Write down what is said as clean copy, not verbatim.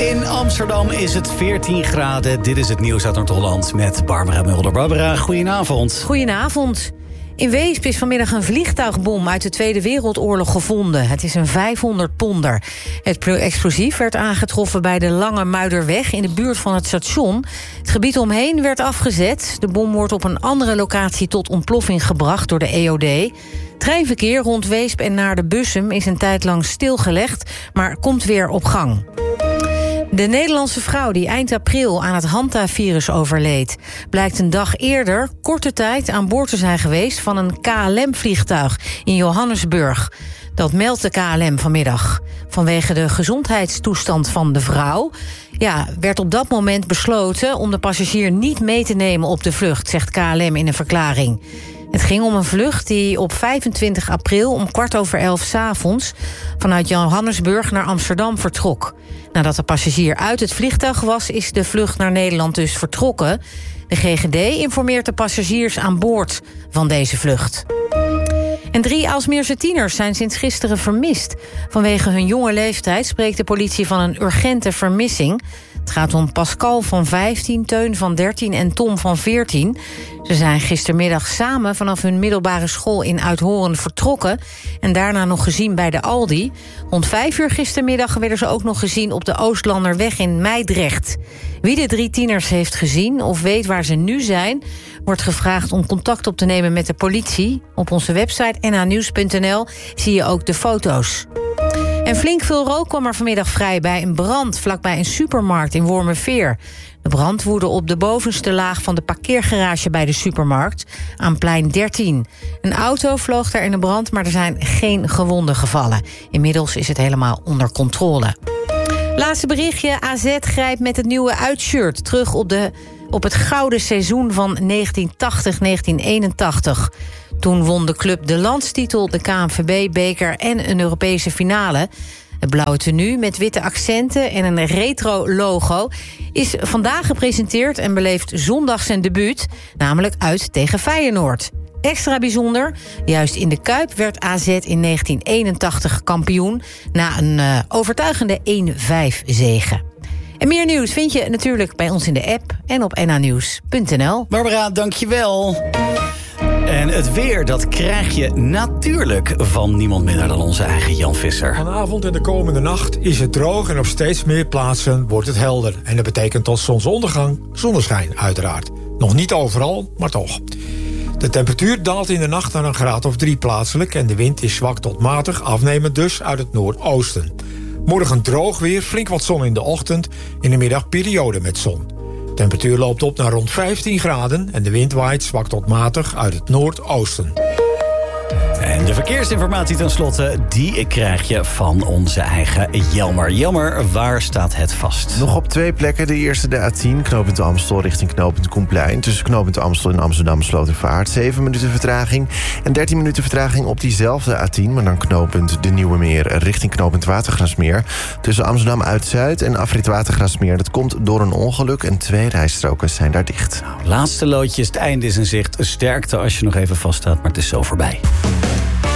In Amsterdam is het 14 graden. Dit is het nieuws uit Noord-Holland met Barbara Mulder. Barbara, goedenavond. Goedenavond. In Weesp is vanmiddag een vliegtuigbom uit de Tweede Wereldoorlog gevonden. Het is een 500-ponder. Het explosief werd aangetroffen bij de Lange Muiderweg in de buurt van het station. Het gebied omheen werd afgezet. De bom wordt op een andere locatie tot ontploffing gebracht door de EOD. Treinverkeer rond Weesp en naar de Bussum is een tijd lang stilgelegd, maar komt weer op gang. De Nederlandse vrouw die eind april aan het Hanta-virus overleed, blijkt een dag eerder korte tijd aan boord te zijn geweest van een KLM-vliegtuig in Johannesburg. Dat meldt de KLM vanmiddag. Vanwege de gezondheidstoestand van de vrouw werd op dat moment besloten om de passagier niet mee te nemen op de vlucht, zegt KLM in een verklaring. Het ging om een vlucht die op 25 april om 11:15 s'avonds vanuit Johannesburg naar Amsterdam vertrok. Nadat de passagier uit het vliegtuig was, is de vlucht naar Nederland dus vertrokken. De GGD informeert de passagiers aan boord van deze vlucht. En 3 Aalsmeerse tieners zijn sinds gisteren vermist. Vanwege hun jonge leeftijd spreekt de politie van een urgente vermissing. Het gaat om Pascal van 15, Teun van 13 en Tom van 14. Ze zijn gistermiddag samen vanaf hun middelbare school in Uithoren vertrokken en daarna nog gezien bij de Aldi. Rond 5 uur gistermiddag werden ze ook nog gezien op de Oostlanderweg in Meidrecht. Wie de 3 tieners heeft gezien of weet waar ze nu zijn, wordt gevraagd om contact op te nemen met de politie. Op onze website nhnieuws.nl zie je ook de foto's. En flink veel rook kwam er vanmiddag vrij bij een brand vlakbij een supermarkt in Wormerveer. De brand woedde op de bovenste laag van de parkeergarage bij de supermarkt aan plein 13. Een auto vloog daar in de brand, maar er zijn geen gewonden gevallen. Inmiddels is het helemaal onder controle. Laatste berichtje, AZ grijpt met het nieuwe uitshirt terug op het gouden seizoen van 1980-1981. Toen won de club de landstitel, de KNVB-beker en een Europese finale. Het blauwe tenue met witte accenten en een retro-logo is vandaag gepresenteerd en beleeft zondag zijn debuut, namelijk uit tegen Feyenoord. Extra bijzonder, juist in de Kuip werd AZ in 1981 kampioen na een overtuigende 1-5 zege. En meer nieuws vind je natuurlijk bij ons in de app en op nhnieuws.nl. Barbara, dankjewel. En het weer, dat krijg je natuurlijk van niemand minder dan onze eigen Jan Visser. Vanavond en de komende nacht is het droog en op steeds meer plaatsen wordt het helder. En dat betekent tot zonsondergang zonneschijn uiteraard. Nog niet overal, maar toch. De temperatuur daalt in de nacht naar een graad of 3 plaatselijk en de wind is zwak tot matig, afnemend dus uit het noordoosten. Morgen droog weer, flink wat zon in de ochtend, in de middag periode met zon. De temperatuur loopt op naar rond 15 graden en de wind waait zwak tot matig uit het noordoosten. En de verkeersinformatie tenslotte, die krijg je van onze eigen Jelmer. Jelmer, waar staat het vast? Nog op 2 plekken. De eerste de A10, knooppunt Amstel richting knooppunt Koenplein. Tussen knooppunt Amstel en Amsterdam Slotervaart. 7 minuten vertraging. En 13 minuten vertraging op diezelfde A10... maar dan knooppunt De Nieuwe Meer richting knooppunt Watergraafsmeer. Tussen Amsterdam Uit-Zuid en afrit Watergraafsmeer. Dat komt door een ongeluk en 2 rijstroken zijn daar dicht. Laatste loodjes, het einde is in zicht. Sterkte als je nog even vaststaat, maar het is zo voorbij.